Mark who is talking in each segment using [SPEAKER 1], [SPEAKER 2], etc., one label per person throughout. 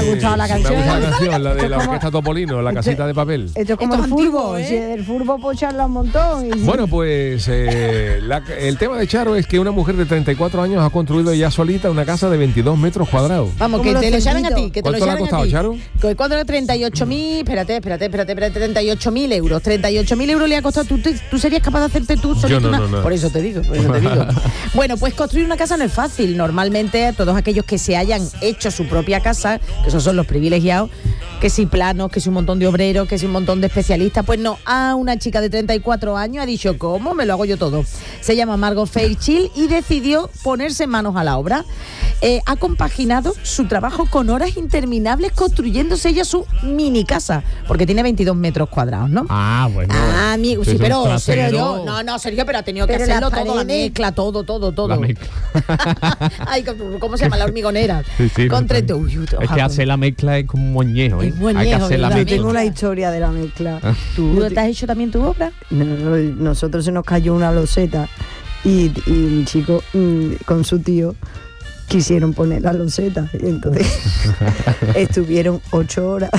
[SPEAKER 1] gustado la canción.
[SPEAKER 2] Me gusta la canción, la de la orquesta Topolino, la casita de papel.
[SPEAKER 1] Esto es como el furbo, si el furbo puede echarla un montón.
[SPEAKER 2] Bueno, pues el tema de Charo es que una mujer de 34 años ha construido ya solita una casa de 22 metros cuadrados.
[SPEAKER 3] Vamos, que te lo llamen a ti, que te lo llamen a ti.
[SPEAKER 2] ¿Cuánto le ha costado, Charo?
[SPEAKER 3] ¿Cuánto era? 38.000, espérate, 38.000 euros. 38.000 euros le ha costado. ¿Tú serías capaz de hacerte tú solito?
[SPEAKER 2] Yo no.
[SPEAKER 3] Por eso te digo. Bueno, pues construir una casa no es fácil. Normalmente todos aquellos que se hayan hecho su propia casa, que esos son los privilegiados, que si planos, que si un montón de obreros, que si un montón de especialistas, pues no, a una chica de 34 años ha dicho, ¿cómo? Me lo hago yo todo. Se llama Margot Fairchild y decidió ponerse manos a la obra. Ha compaginado su trabajo con horas interminables construyéndose ella su mini casa, porque tiene 22 metros cuadrados, ¿no?
[SPEAKER 4] Ah, bueno.
[SPEAKER 3] Ah, amigo, sí, pero yo, no, Sergio, pero ha tenido que hacerlo todo, la mezcla, todo.
[SPEAKER 4] La mezcla.
[SPEAKER 3] Ay, ¿cómo se llama? La hormigonera.
[SPEAKER 4] Sí,
[SPEAKER 3] con
[SPEAKER 4] es que hacer la mezcla es como un moñejo, ¿eh? Hay que hacer la mezcla.
[SPEAKER 1] Tengo la historia de la mezcla.
[SPEAKER 3] ¿Tú te has hecho también tu obra?
[SPEAKER 1] Nosotros se nos cayó una loseta y un chico con su tío quisieron poner la loseta y entonces estuvieron 8 horas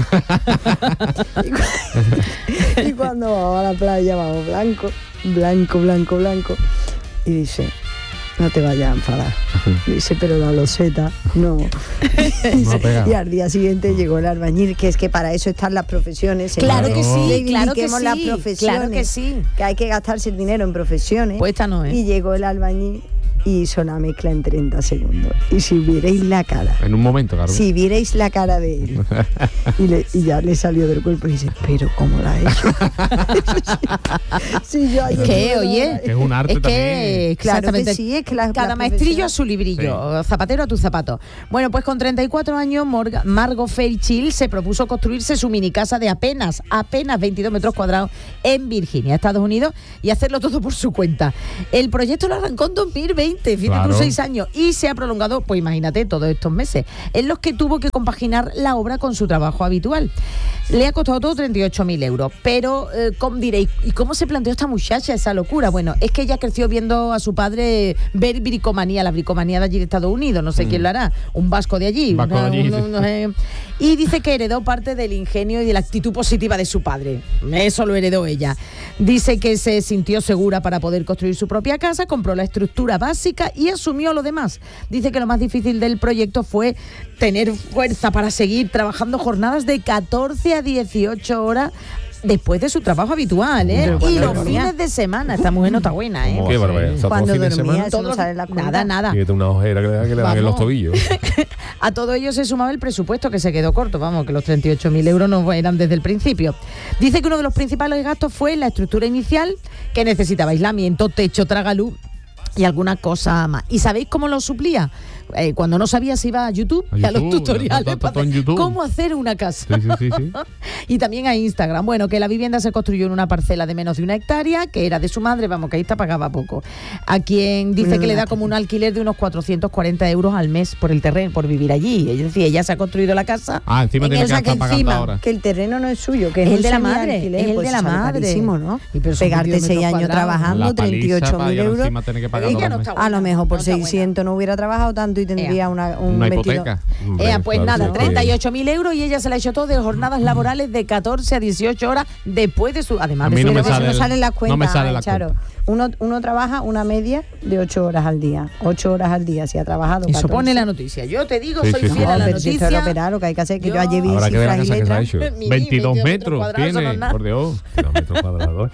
[SPEAKER 1] y cuando vamos a la playa vamos blanco y dice, no te vayas a enfadar. Dice, pero la loseta no. Y al día siguiente llegó el albañil, que es que para eso están las profesiones.
[SPEAKER 3] Claro que sí,
[SPEAKER 1] las profesiones,
[SPEAKER 3] claro que sí.
[SPEAKER 1] Que hay que gastarse el dinero en profesiones.
[SPEAKER 3] Pues esta no es.
[SPEAKER 1] Y llegó el albañil y hizo la mezcla en 30 segundos. Y si vierais la cara.
[SPEAKER 4] En un momento, claro.
[SPEAKER 1] Si vierais la cara de él. y ya le salió del cuerpo y dice, pero ¿cómo la ha hecho?
[SPEAKER 3] Sí, oye,
[SPEAKER 4] que es un arte
[SPEAKER 3] también.
[SPEAKER 1] Claro que sí, es que
[SPEAKER 3] cada maestrillo a su librillo, sí. Zapatero a tu zapato. Bueno, pues con 34 años, Margot Fairchild se propuso construirse su mini casa de apenas 22 metros cuadrados en Virginia, Estados Unidos, y hacerlo todo por su cuenta. El proyecto lo arrancó en 2020. Fíjate, 6 años, y se ha prolongado, pues imagínate, todos estos meses, en los que tuvo que compaginar la obra con su trabajo habitual. Le ha costado todo 38.000 euros, pero ¿cómo diréis? ¿Y cómo se planteó esta muchacha esa locura? Bueno, es que ella creció viendo a su padre ver bricomanía, la bricomanía de allí de Estados Unidos, no sé quién lo hará, un vasco de allí. Y dice que heredó parte del ingenio y de la actitud positiva de su padre. Eso lo heredó ella. Dice que se sintió segura para poder construir su propia casa, compró la estructura básica y asumió lo demás. Dice que lo más difícil del proyecto fue tener fuerza para seguir trabajando jornadas de 14 a 18 horas después de su trabajo habitual, ¿eh? Y los fines de semana. Esta mujer no está buena, ¿eh?
[SPEAKER 2] Qué barbaridad.
[SPEAKER 1] Cuando dormía, eso no sale en la cuenta.
[SPEAKER 3] Nada.
[SPEAKER 2] Tiene una ojera que le dan en los tobillos.
[SPEAKER 3] A todo ello se sumaba el presupuesto, que se quedó corto. Vamos, que los 38.000 euros no eran desde el principio. Dice que uno de los principales gastos fue la estructura inicial, que necesitaba aislamiento, techo, tragaluz y alguna cosa más. ¿Y sabéis cómo lo suplía? Cuando no sabía, se iba a YouTube, a los tutoriales para cómo hacer una casa.
[SPEAKER 4] Sí.
[SPEAKER 3] Y también a Instagram. Bueno, que la vivienda se construyó en una parcela de menos de 1 hectárea, que era de su madre, vamos, que ahí te pagaba poco. A quien dice que le da como un alquiler de unos 440 euros al mes por el terreno, por vivir allí. Es decir, ella se ha construido la casa.
[SPEAKER 4] Encima tiene que estar pagando ahora.
[SPEAKER 1] Que el terreno no es suyo, que
[SPEAKER 3] es
[SPEAKER 1] es
[SPEAKER 3] el de la madre. Es el de la madre.
[SPEAKER 1] ¿No? Pegarte 6 años trabajando, 38.000 euros. A lo mejor por 600 no hubiera trabajado tanto y tendría una
[SPEAKER 4] hipoteca.
[SPEAKER 3] Pues nada, 38.000 euros y ella se la ha hecho todo de jornadas laborales de 14 a 18 horas después de su... Además de su...
[SPEAKER 1] No salen las cuentas,
[SPEAKER 4] no me sale la
[SPEAKER 1] Charo. Uno trabaja una media de 8 horas al día. 8 horas al día si ha trabajado.
[SPEAKER 3] Eso 14. Pone la noticia. Yo te digo, soy fiel a la noticia.
[SPEAKER 1] Pero operar, lo que hay que hacer, que yo ayer vi
[SPEAKER 2] cifras y letras.
[SPEAKER 4] 22 metros tiene, por Dios.
[SPEAKER 2] Kilómetros cuadrados.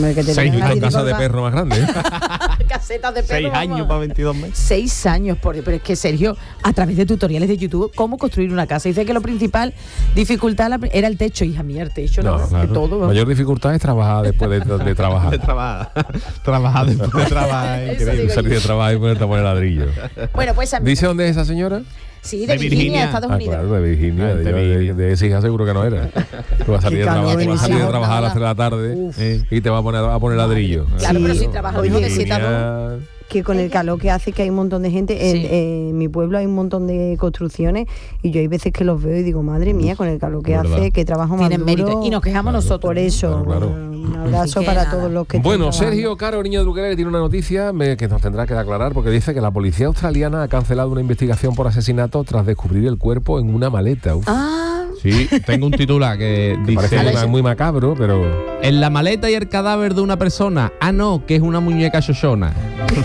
[SPEAKER 4] 6
[SPEAKER 2] casas de perro más grandes.
[SPEAKER 3] Casetas de perro.
[SPEAKER 4] 6 años para 22 metros.
[SPEAKER 3] 6 años, pero es que Sergio, a través de tutoriales de YouTube, cómo construir una casa. Dice que lo principal, dificultad era el techo. Hija mía, el techo, no, claro. Todo.
[SPEAKER 2] Mayor dificultad es trabajar después de trabajar.
[SPEAKER 4] Trabajar después de trabajar.
[SPEAKER 2] Increíble. Salir de trabajar y ponerte a poner ladrillo.
[SPEAKER 3] Bueno, pues
[SPEAKER 2] ¿dice dónde es esa señora?
[SPEAKER 3] Sí, de Virginia, Estados Unidos.
[SPEAKER 2] Claro, de Virginia. De esa hija seguro que no era. Tú vas a salir a trabajar a las 3 de la tarde y te vas a poner ladrillo.
[SPEAKER 3] Claro, pero si trabajas de 7 a 2.
[SPEAKER 1] que con el calor que hace, que hay un montón de gente,
[SPEAKER 3] Sí.
[SPEAKER 1] en mi pueblo hay un montón de construcciones y yo hay veces que los veo y digo, madre mía, con el calor que
[SPEAKER 2] verdad.
[SPEAKER 1] hace, que trabajo más
[SPEAKER 3] Tienen
[SPEAKER 1] duro.
[SPEAKER 3] mérito. Y nos quejamos nosotros.
[SPEAKER 1] Por eso,
[SPEAKER 2] Claro.
[SPEAKER 1] un abrazo
[SPEAKER 3] Así que
[SPEAKER 1] para
[SPEAKER 3] nada.
[SPEAKER 1] todos los que
[SPEAKER 2] Bueno,
[SPEAKER 1] estén trabajando.
[SPEAKER 2] Sergio Caro, niño de Ukelele, tiene una noticia que nos tendrá que aclarar porque dice que la policía australiana ha cancelado una investigación por asesinato tras descubrir el cuerpo en una maleta. Uf,
[SPEAKER 3] Ah,
[SPEAKER 4] Sí, tengo un titular que
[SPEAKER 2] parece
[SPEAKER 4] dice:
[SPEAKER 2] muy macabro, pero...
[SPEAKER 4] en la maleta y el cadáver de una persona. Ah, no, que es una muñeca xoxona.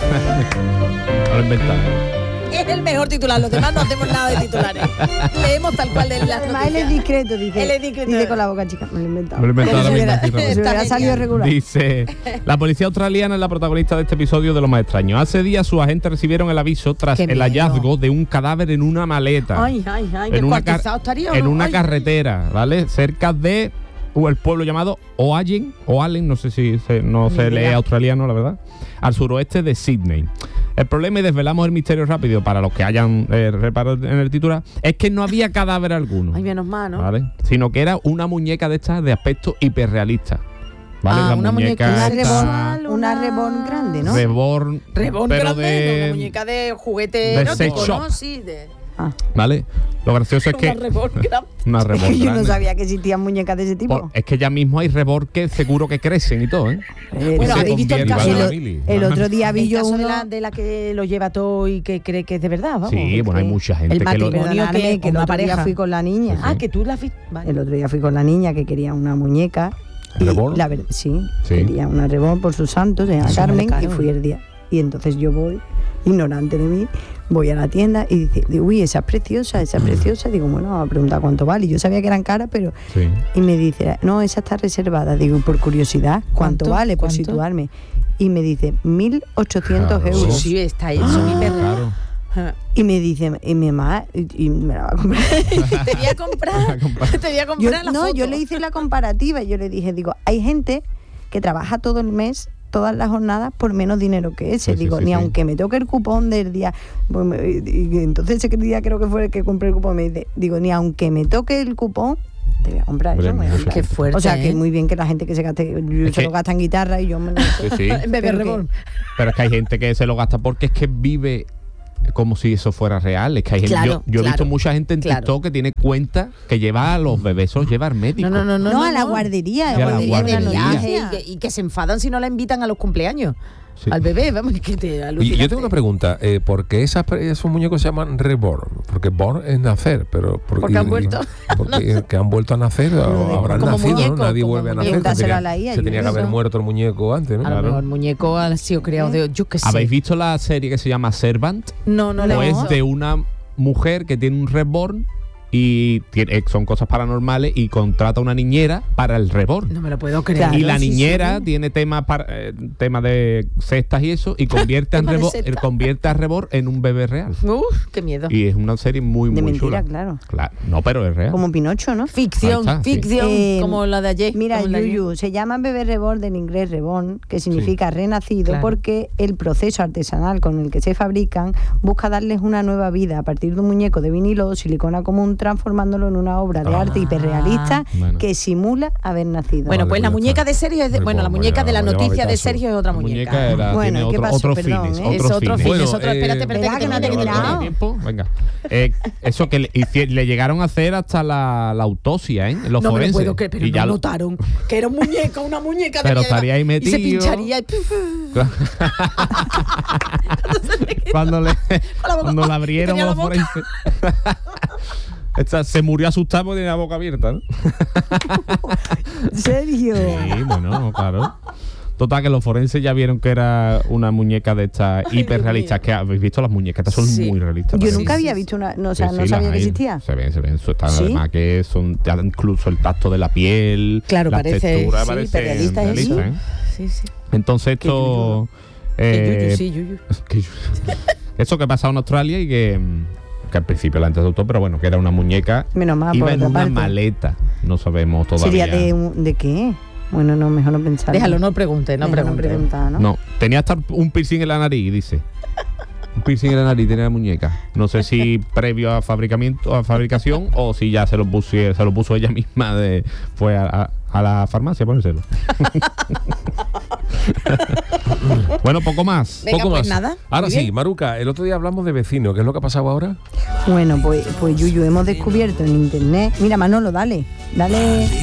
[SPEAKER 4] No lo he inventado.
[SPEAKER 3] es el mejor titular. Los demás no hacemos nada de titulares. Leemos tal cual de las
[SPEAKER 1] Además, él es
[SPEAKER 3] noticias.
[SPEAKER 1] discreto, dice.
[SPEAKER 3] Él es discreto.
[SPEAKER 1] Dice con la boca chica, me lo he inventado.
[SPEAKER 4] Me lo he inventado
[SPEAKER 1] Como si
[SPEAKER 4] ahora
[SPEAKER 1] hubiera-
[SPEAKER 4] mismo,
[SPEAKER 1] como si
[SPEAKER 3] Está
[SPEAKER 1] hubiera salido
[SPEAKER 3] genial.
[SPEAKER 1] regular.
[SPEAKER 4] Dice: la policía australiana es la protagonista de este episodio de lo más extraño. Hace días sus agentes recibieron el aviso tras
[SPEAKER 3] Qué
[SPEAKER 4] el
[SPEAKER 3] miedo.
[SPEAKER 4] hallazgo de un cadáver en una maleta.
[SPEAKER 3] Ay, qué
[SPEAKER 4] en una,
[SPEAKER 3] cuartizado estaría, ¿o
[SPEAKER 4] en
[SPEAKER 3] no?
[SPEAKER 4] una
[SPEAKER 3] Ay.
[SPEAKER 4] carretera, ¿vale? Cerca de el pueblo llamado Oalen, no sé si no
[SPEAKER 3] Ni
[SPEAKER 4] se lee
[SPEAKER 3] idea.
[SPEAKER 4] australiano, la verdad, al suroeste de Sydney. El problema, y desvelamos el misterio rápido para los que hayan reparado en el titular, es que no había cadáver alguno.
[SPEAKER 3] Ay, menos mal, ¿no?
[SPEAKER 4] ¿Vale? Sino que era una muñeca de estas de aspecto hiperrealista. ¿Vale?
[SPEAKER 3] Ah, una muñeca
[SPEAKER 1] Una
[SPEAKER 3] esta-
[SPEAKER 1] reborn,
[SPEAKER 3] una-
[SPEAKER 1] una reborn grande, ¿no?
[SPEAKER 4] Reborn,
[SPEAKER 3] Reborn
[SPEAKER 4] pero
[SPEAKER 3] grande,
[SPEAKER 4] de,
[SPEAKER 3] una muñeca de juguete
[SPEAKER 4] de
[SPEAKER 3] erótico,
[SPEAKER 4] sex
[SPEAKER 3] ¿no?
[SPEAKER 4] shop.
[SPEAKER 3] Sí, de...
[SPEAKER 1] Ah,
[SPEAKER 4] ¿Vale? Lo gracioso es
[SPEAKER 3] Una
[SPEAKER 4] que
[SPEAKER 3] Reborn grande.
[SPEAKER 4] una
[SPEAKER 1] es
[SPEAKER 4] reborn
[SPEAKER 1] que yo no
[SPEAKER 4] grande.
[SPEAKER 1] sabía que existían muñecas de ese tipo.
[SPEAKER 4] Es que ya mismo hay rebord que seguro que crecen y todo, ¿eh?
[SPEAKER 3] Bueno,
[SPEAKER 4] Se
[SPEAKER 3] ¿habéis visto el
[SPEAKER 4] convierte-
[SPEAKER 3] caso
[SPEAKER 2] Iván
[SPEAKER 3] de,
[SPEAKER 2] Mili.
[SPEAKER 1] El otro día vi
[SPEAKER 3] el
[SPEAKER 1] yo
[SPEAKER 3] caso de
[SPEAKER 1] uno...
[SPEAKER 3] la que lo lleva todo y que cree que es de verdad? Vamos.
[SPEAKER 4] Sí, bueno, hay mucha gente
[SPEAKER 3] el
[SPEAKER 4] que lo...
[SPEAKER 3] matrimonio
[SPEAKER 1] Perdonadme, que el
[SPEAKER 3] una
[SPEAKER 1] otro día
[SPEAKER 3] pareja.
[SPEAKER 1] fui con la niña.
[SPEAKER 3] Ah, que tú la has visto. Vale.
[SPEAKER 1] El otro día fui con la niña que quería una muñeca. y
[SPEAKER 2] ¿Reborn?
[SPEAKER 1] Sí,
[SPEAKER 4] Sí.
[SPEAKER 1] quería una reborn por sus santos, se llama
[SPEAKER 3] Eso
[SPEAKER 1] Carmen,
[SPEAKER 3] vale
[SPEAKER 1] y
[SPEAKER 3] caro.
[SPEAKER 1] fui el día. Y entonces yo voy, ignorante de mí, voy a la tienda y dice, uy, esa es preciosa, esa es preciosa. Digo, bueno, vamos a preguntar cuánto vale. Y yo sabía que eran caras, pero...
[SPEAKER 4] Sí.
[SPEAKER 1] Y me dice, no, esa está reservada. Digo, por curiosidad, ¿cuánto
[SPEAKER 3] ¿Cuánto?
[SPEAKER 1] vale? Por
[SPEAKER 3] ¿Cuánto?
[SPEAKER 1] situarme. Y me dice, 1.800
[SPEAKER 2] Claro.
[SPEAKER 1] euros.
[SPEAKER 3] Sí, está hecho mi perro.
[SPEAKER 4] Claro.
[SPEAKER 1] Y me dice, y mi mamá, y me la va a comprar.
[SPEAKER 3] Te voy a comprar. Te voy a
[SPEAKER 1] Yo,
[SPEAKER 3] comprar la
[SPEAKER 1] no,
[SPEAKER 3] foto.
[SPEAKER 1] yo le hice la comparativa. Yo le dije, digo, hay gente que trabaja todo el mes, todas las jornadas, por menos dinero que ese.
[SPEAKER 4] Sí, sí,
[SPEAKER 1] Digo,
[SPEAKER 4] sí,
[SPEAKER 1] ni
[SPEAKER 4] sí.
[SPEAKER 1] aunque me toque el cupón del día. Pues y entonces ese día creo que fue el que compré el cupón. Me dice, digo, ni aunque me toque el cupón, te voy a comprar
[SPEAKER 4] Hombre,
[SPEAKER 1] eso. me voy a comprar.
[SPEAKER 3] Qué fuerte,
[SPEAKER 1] O sea, que
[SPEAKER 3] ¿eh?
[SPEAKER 1] muy bien que la gente que se gaste,
[SPEAKER 4] Es
[SPEAKER 1] se
[SPEAKER 4] que-
[SPEAKER 1] lo gasta en guitarra y yo me lo
[SPEAKER 4] Sí, sí.
[SPEAKER 3] En vez de
[SPEAKER 1] Pero
[SPEAKER 3] Reborn.
[SPEAKER 4] Pero es que hay gente que se lo gasta porque es que vive como si eso fuera real. Es que hay gente,
[SPEAKER 3] Claro,
[SPEAKER 4] yo he visto
[SPEAKER 3] claro,
[SPEAKER 4] mucha gente en
[SPEAKER 3] claro.
[SPEAKER 4] TikTok que tiene cuenta que lleva a los bebés, los lleva al médico.
[SPEAKER 1] No, a la guardería.
[SPEAKER 4] Sí, a la
[SPEAKER 1] de
[SPEAKER 4] guardería.
[SPEAKER 1] viaje
[SPEAKER 3] Y que se enfadan si no la invitan a los cumpleaños.
[SPEAKER 4] Sí.
[SPEAKER 3] Al bebé, vamos, que te
[SPEAKER 2] Y
[SPEAKER 3] alucina.
[SPEAKER 2] yo tengo una pregunta, ¿por qué esos muñecos se llaman reborn? Porque born es nacer, pero...
[SPEAKER 3] Porque han vuelto.
[SPEAKER 2] Porque que han vuelto a nacer, o habrán
[SPEAKER 3] como
[SPEAKER 2] nacido,
[SPEAKER 3] muñeco,
[SPEAKER 2] ¿no? Nadie
[SPEAKER 3] como
[SPEAKER 2] vuelve a
[SPEAKER 3] muñeco.
[SPEAKER 2] nacer.
[SPEAKER 1] Preguntárselo a la IA,
[SPEAKER 2] Se
[SPEAKER 1] yo
[SPEAKER 2] tenía que
[SPEAKER 1] creo.
[SPEAKER 2] haber muerto el muñeco antes, ¿no?
[SPEAKER 3] A lo mejor el muñeco ha sido creado de... Yo qué sé.
[SPEAKER 4] ¿Habéis visto la serie que se llama Servant?
[SPEAKER 3] No, no,
[SPEAKER 4] Pues
[SPEAKER 3] no.
[SPEAKER 4] es de una mujer que tiene un reborn y son cosas paranormales y contrata a una niñera para el reborn.
[SPEAKER 3] No me lo puedo creer.
[SPEAKER 1] Claro,
[SPEAKER 4] Y la
[SPEAKER 1] sí,
[SPEAKER 4] niñera
[SPEAKER 1] sí.
[SPEAKER 4] tiene temas tema de cestas y eso y convierte a
[SPEAKER 3] Tema de
[SPEAKER 4] Reborn,
[SPEAKER 3] sectas.
[SPEAKER 4] convierte a Reborn en un bebé real.
[SPEAKER 3] Qué miedo.
[SPEAKER 4] Y es una serie muy,
[SPEAKER 1] De
[SPEAKER 4] muy
[SPEAKER 1] mentira,
[SPEAKER 4] chula.
[SPEAKER 1] claro.
[SPEAKER 4] No, pero es real.
[SPEAKER 1] Como Pinocho, ¿no?
[SPEAKER 3] Ficción,
[SPEAKER 4] Ahí está, sí.
[SPEAKER 3] ficción, como la de ayer.
[SPEAKER 1] Mira,
[SPEAKER 3] como la de ayer.
[SPEAKER 1] Yuyu, se llama bebé reborn en inglés reborn, que significa renacido,
[SPEAKER 3] Claro.
[SPEAKER 1] porque el proceso artesanal con el que se fabrican busca darles una nueva vida a partir de un muñeco de vinilo o silicona común, transformándolo en una obra de arte hiperrealista
[SPEAKER 4] bueno.
[SPEAKER 1] que simula haber nacido.
[SPEAKER 3] Bueno,
[SPEAKER 2] Vale,
[SPEAKER 3] pues la
[SPEAKER 2] pues ya
[SPEAKER 3] muñeca
[SPEAKER 2] está.
[SPEAKER 3] de Sergio es de,
[SPEAKER 2] Muy
[SPEAKER 3] bueno, la
[SPEAKER 2] bueno,
[SPEAKER 3] muñeca de la
[SPEAKER 2] vaya
[SPEAKER 3] noticia de
[SPEAKER 2] babetazo.
[SPEAKER 3] Sergio es otra
[SPEAKER 4] La
[SPEAKER 3] muñeca.
[SPEAKER 4] muñeca era,
[SPEAKER 1] Bueno,
[SPEAKER 4] tiene
[SPEAKER 1] ¿qué pasó?
[SPEAKER 4] otros
[SPEAKER 1] Perdón,
[SPEAKER 4] fines.
[SPEAKER 1] ¿eh?
[SPEAKER 3] Es otro fin,
[SPEAKER 2] Bueno,
[SPEAKER 3] es otro. Espérate,
[SPEAKER 1] Verá que no
[SPEAKER 3] termine,
[SPEAKER 1] te he terminado.
[SPEAKER 4] Tiempo, venga. Eso que le llegaron a hacer hasta la autopsia, ¿eh? Los
[SPEAKER 3] No me lo
[SPEAKER 4] forenses.
[SPEAKER 3] puedo creer, pero
[SPEAKER 4] Y
[SPEAKER 3] no
[SPEAKER 4] ya lo-
[SPEAKER 3] notaron que era un muñeco, una muñeca de
[SPEAKER 4] Pero
[SPEAKER 3] piedra.
[SPEAKER 4] estaría ahí
[SPEAKER 3] Y se
[SPEAKER 4] metido.
[SPEAKER 3] pincharía y...
[SPEAKER 4] cuando le
[SPEAKER 3] la boca-
[SPEAKER 4] cuando la abrieron
[SPEAKER 3] tenía la
[SPEAKER 4] los
[SPEAKER 3] boca.
[SPEAKER 4] forenses. Esta se murió asustada porque tenía la boca abierta, ¿no?
[SPEAKER 1] Sergio.
[SPEAKER 4] Sí, bueno, claro. Total, que los forenses ya vieron que era una muñeca de estas hiperrealistas. Que habéis visto las muñecas, estas son
[SPEAKER 3] Sí.
[SPEAKER 4] muy realistas.
[SPEAKER 1] Yo
[SPEAKER 4] ¿vale?
[SPEAKER 1] nunca había
[SPEAKER 3] sí.
[SPEAKER 1] visto una, no, o
[SPEAKER 4] Sí,
[SPEAKER 1] sea,
[SPEAKER 4] sí,
[SPEAKER 1] no
[SPEAKER 4] las
[SPEAKER 1] sabía que
[SPEAKER 4] hay.
[SPEAKER 1] existía.
[SPEAKER 4] Se ven. Eso está,
[SPEAKER 1] ¿Sí?
[SPEAKER 4] además que son ya incluso el tacto de la piel.
[SPEAKER 3] Claro,
[SPEAKER 4] las
[SPEAKER 3] parece,
[SPEAKER 4] texturas,
[SPEAKER 3] sí,
[SPEAKER 4] parece
[SPEAKER 3] hiperrealista eso.
[SPEAKER 4] realista, ¿eh?
[SPEAKER 3] Sí, sí.
[SPEAKER 4] Entonces esto...
[SPEAKER 3] Que yuyu, sí, yuyu.
[SPEAKER 4] que eso que pasaba en Australia y que al principio la gente se asustó, pero bueno, que era una muñeca.
[SPEAKER 1] Menos mal,
[SPEAKER 4] Iba
[SPEAKER 1] por
[SPEAKER 4] en
[SPEAKER 1] otra
[SPEAKER 4] una
[SPEAKER 1] parte.
[SPEAKER 4] maleta. No sabemos todavía.
[SPEAKER 1] ¿Sería de qué? Bueno, no, mejor no pensar.
[SPEAKER 3] Déjalo, no pregunte, no
[SPEAKER 1] Mejor
[SPEAKER 3] pregunte.
[SPEAKER 1] preguntar, ¿no?
[SPEAKER 4] No, tenía hasta un piercing en la nariz, dice. Un piercing en la nariz tenía la muñeca. No sé si previo a fabricación o si ya se lo puso ella misma fue a la farmacia a ponérselo. Bueno, poco más.
[SPEAKER 3] Venga,
[SPEAKER 2] Poco
[SPEAKER 3] pues
[SPEAKER 2] más.
[SPEAKER 3] nada.
[SPEAKER 2] Ahora
[SPEAKER 3] muy
[SPEAKER 2] sí,
[SPEAKER 3] bien.
[SPEAKER 2] Maruca, el otro día hablamos de vecinos. ¿Qué es lo que ha pasado ahora?
[SPEAKER 1] Bueno, pues Yuyu, hemos descubierto en internet. Mira, Manolo, dale.